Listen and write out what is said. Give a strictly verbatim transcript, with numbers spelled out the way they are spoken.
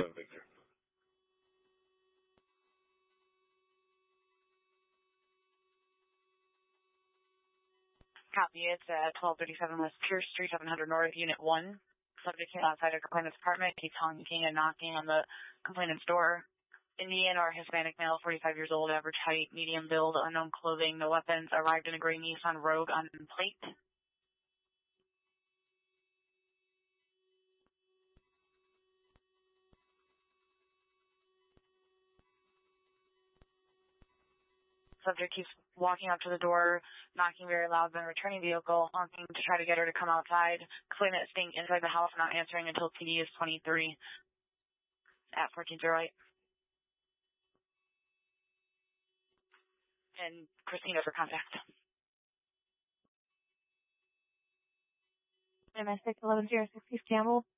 Victor. Copy. It's at twelve thirty-seven West Pierce Street, seven hundred North, Unit one. Subject came outside a complainant's apartment. He's honking and knocking on the complainant's door. Indian or Hispanic male, forty-five years old, average height, medium build, unknown clothing, no weapons, arrived in a gray Nissan Rogue on plate. Subject keeps walking up to the door, knocking very loud, then returning vehicle, honking to try to get her to come outside. Complainant staying inside the house, not answering until T D is twenty-three at fourteen oh eight. And Christina for contact. Domestic eleven oh six East Campbell.